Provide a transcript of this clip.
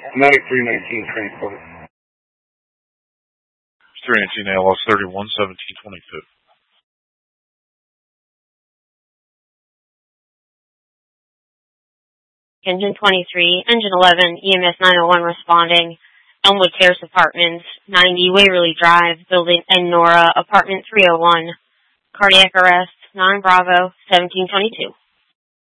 Medic 319 transport. 319 ALS 31 1722. Engine 23, Engine 11, EMS 901 responding. Elmwood Terrace Apartments, 90 Waverly Drive, Building N Nora, Apartment 301. Cardiac arrest, 9 Bravo, 1722.